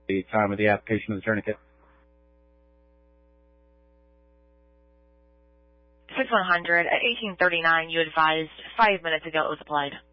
the time of the application of the tourniquet? 6100 at 1839, you advised 5 minutes ago it was applied.